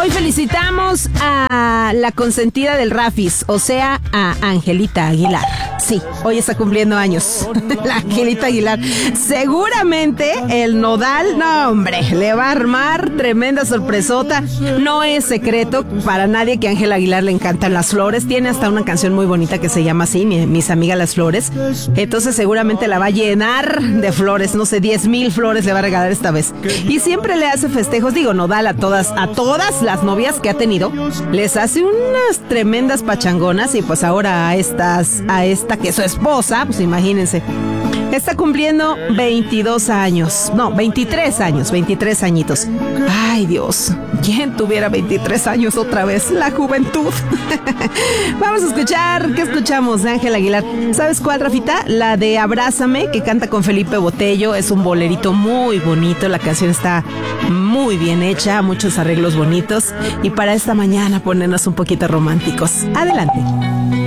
Hoy felicitamos a la consentida del Rafis, o sea, a Angelita Aguilar. Sí, hoy está cumpliendo años la Angelita Aguilar. Seguramente el Nodal, no hombre, le va a armar tremenda sorpresota. No es secreto para nadie que a Ángela Aguilar le encantan las flores. Tiene hasta una canción muy bonita que se llama así, Mis amigas las flores. Entonces seguramente la va a llenar de flores, no sé, 10,000 flores le va a regalar esta vez. Y siempre le hace festejos, digo, Nodal a todas las novias que ha tenido, les hace unas tremendas pachangonas y pues ahora a esta que es su esposa, pues imagínense. Está cumpliendo 23 añitos. Ay, Dios, ¿quién tuviera 23 años otra vez? La juventud. Vamos a escuchar, ¿qué escuchamos de Ángela Aguilar? ¿Sabes cuál, Rafita? La de Abrázame, que canta con Felipe Botello. Es un bolerito muy bonito, la canción está muy bien hecha, muchos arreglos bonitos. Y para esta mañana ponernos un poquito románticos. Adelante.